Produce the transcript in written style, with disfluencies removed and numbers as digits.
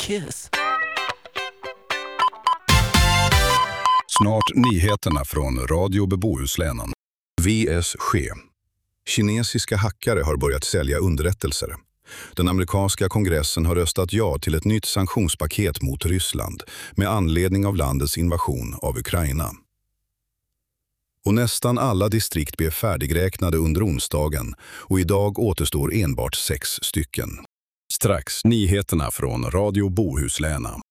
kiss. Snart nyheterna från Radio Bohuslän. VSG. Kinesiska hackare har börjat sälja underrättelser. Den amerikanska kongressen har röstat ja till ett nytt sanktionspaket mot Ryssland med anledning av landets invasion av Ukraina. Och nästan alla distrikt blev färdigräknade under onsdagen och idag återstår enbart 6 stycken. Strax nyheterna från Radio Bohuslän.